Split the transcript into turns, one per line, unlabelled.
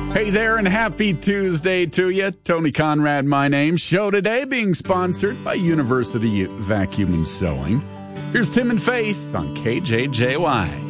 Hey there, and happy Tuesday to you. Tony Conrad, my name. Show today being sponsored by University Vacuum and Sewing. Here's Tim and Faith on KJJY.